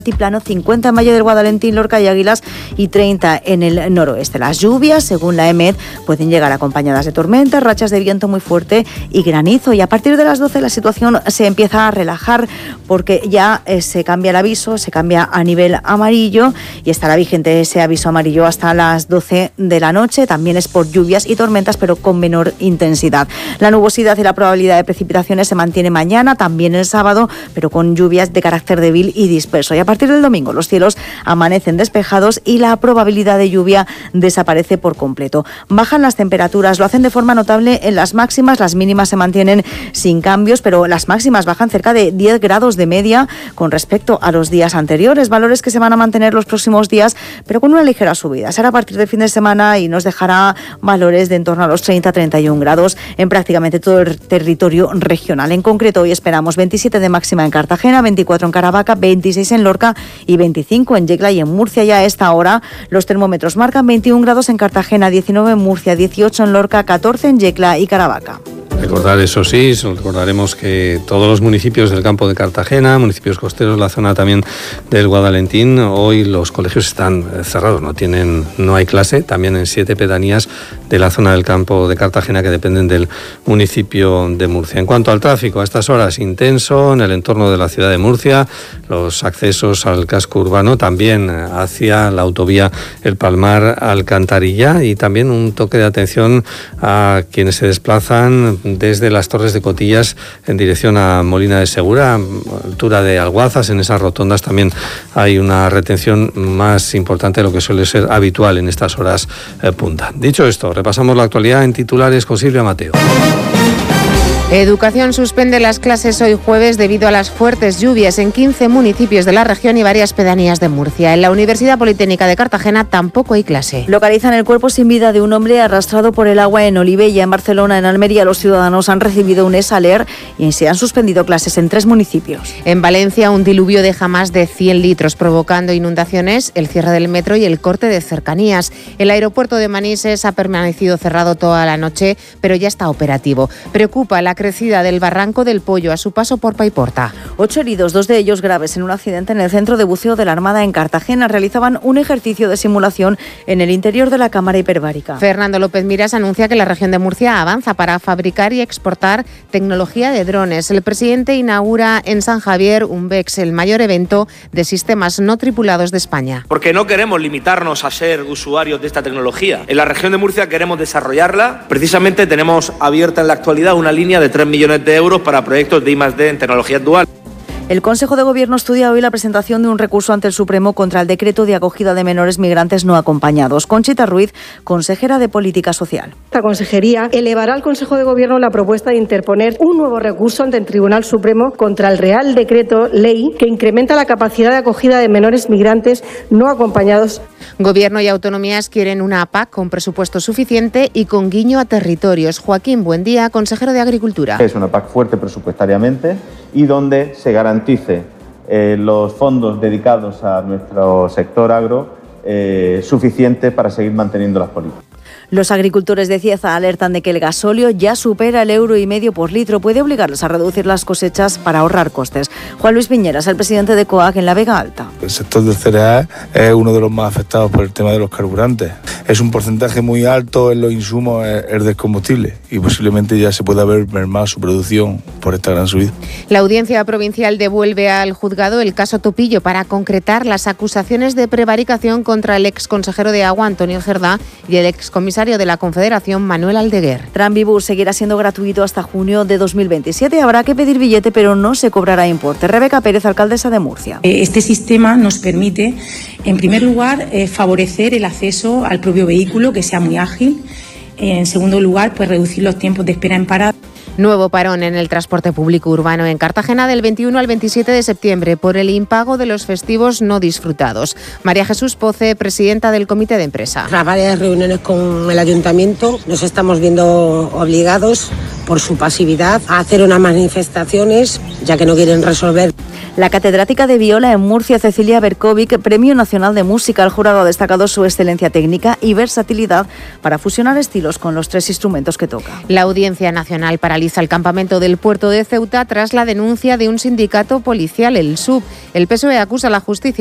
Altiplano, 50 en Valle del Guadalentín, Lorca y Águilas y 30 en el noroeste. Las lluvias, según la EMET, pueden llegar acompañadas de tormentas, rachas de viento muy fuerte y granizo. Y a partir de las 12 la situación se empieza a relajar porque ya se cambia el aviso, se cambia a nivel amarillo y estará vigente ese aviso amarillo hasta las 12 de la noche. También es por lluvias y tormentas, pero con menor intensidad. La nubosidad y la probabilidad de precipitaciones se mantiene mañana, también el sábado, pero con lluvias de carácter débil y disperso. Y a partir del domingo los cielos amanecen despejados y la probabilidad de lluvia desaparece por completo. Bajan las temperaturas, lo hacen de forma notable en las máximas, las mínimas se mantienen sin cambios, pero las máximas bajan cerca de 10 grados de media con respecto a los días anteriores, valores que se van a mantener los próximos días, pero con una ligera subida. Será a partir del fin de semana y nos dejará valores de en torno a los 30-31 grados en prácticamente todo el territorio regional. En concreto, hoy esperamos 27 de máxima en Cartagena, 24 en Caravaca, 26 en Lorca y 25 en Yecla y en Murcia. Ya a esta hora los termómetros marcan 21 grados en Cartagena, 19 en Murcia, 18 en Lorca, 14 en Yecla y Caravaca. Recordar, eso sí, recordaremos que todos los municipios del campo de Cartagena, municipios costeros, la zona también del Guadalentín, hoy los colegios están cerrados, no hay clase, también en 7 pedanías de la zona del campo de Cartagena que dependen del municipio de Murcia. En cuanto al tráfico, a estas horas intenso en el entorno de la ciudad de Murcia, los accesos al casco urbano, también hacia la autovía El Palmar-Alcantarilla y también un toque de atención a quienes se desplazan desde las Torres de Cotillas en dirección a Molina de Segura, altura de Alguazas. En esas rotondas también hay una retención más importante de lo que suele ser habitual en estas horas punta. Dicho esto, repasamos la actualidad en titulares con Silvia Mateo. Educación suspende las clases hoy jueves debido a las fuertes lluvias en 15 municipios de la región y varias pedanías de Murcia. En la Universidad Politécnica de Cartagena tampoco hay clase. Localizan el cuerpo sin vida de un hombre arrastrado por el agua en Olivella. En Barcelona, en Almería, los ciudadanos han recibido un ESALER y se han suspendido clases en 3 municipios. En Valencia, un diluvio deja más de 100 litros, provocando inundaciones, el cierre del metro y el corte de cercanías. El aeropuerto de Manises ha permanecido cerrado toda la noche, pero ya está operativo. Preocupa la crecida del barranco del Pollo a su paso por Paiporta. 8 heridos, 2 de ellos graves en un accidente en el centro de buceo de la Armada en Cartagena. Realizaban un ejercicio de simulación en el interior de la cámara hiperbárica. Fernando López Miras anuncia que la región de Murcia avanza para fabricar y exportar tecnología de drones. El presidente inaugura en San Javier un BEX, el mayor evento de sistemas no tripulados de España. Porque no queremos limitarnos a ser usuarios de esta tecnología. En la región de Murcia queremos desarrollarla. Precisamente tenemos abierta en la actualidad una línea de 3 millones de euros para proyectos de I+D en tecnología dual. El Consejo de Gobierno estudia hoy la presentación de un recurso ante el Supremo contra el decreto de acogida de menores migrantes no acompañados. Conchita Ruiz, consejera de Política Social. Esta consejería elevará al Consejo de Gobierno la propuesta de interponer un nuevo recurso ante el Tribunal Supremo contra el Real Decreto Ley que incrementa la capacidad de acogida de menores migrantes no acompañados. Gobierno y autonomías quieren una PAC con presupuesto suficiente y con guiño a territorios. Joaquín Buendía, consejero de Agricultura. Es una PAC fuerte presupuestariamente y donde se garantice los fondos dedicados a nuestro sector agro suficiente para seguir manteniendo las políticas. Los agricultores de Cieza alertan de que el gasóleo ya supera el €1,5 por litro. Puede obligarlos a reducir las cosechas para ahorrar costes. Juan Luis Piñeras, el presidente de COAG en la Vega Alta. El sector del cereal es uno de los más afectados por el tema de los carburantes. Es un porcentaje muy alto en los insumos, el del combustible, y posiblemente ya se pueda ver mermado su producción por esta gran subida. La Audiencia Provincial devuelve al juzgado el caso Topillo para concretar las acusaciones de prevaricación contra el exconsejero de Agua, Antonio Cerdá, y el excomisario de la Confederación, Manuel Aldeguer. Tranvibus seguirá siendo gratuito hasta junio de 2027. Habrá que pedir billete, pero no se cobrará importe. Rebeca Pérez, alcaldesa de Murcia. Este sistema nos permite, en primer lugar, favorecer el acceso al propio vehículo, que sea muy ágil. En segundo lugar, pues reducir los tiempos de espera en parada. Nuevo parón en el transporte público urbano en Cartagena del 21 al 27 de septiembre por el impago de los festivos no disfrutados. María Jesús Poce, presidenta del comité de empresa. Tras varias reuniones con el ayuntamiento nos estamos viendo obligados por su pasividad a hacer unas manifestaciones, ya que no quieren resolver. La catedrática de viola en Murcia, Cecilia Berkovic, Premio Nacional de Música. El jurado ha destacado su excelencia técnica y versatilidad para fusionar estilos con los 3 instrumentos que toca. La Audiencia Nacional paraliza el campamento del puerto de Ceuta tras la denuncia de un sindicato policial, el SUB. El PSOE acusa a la justicia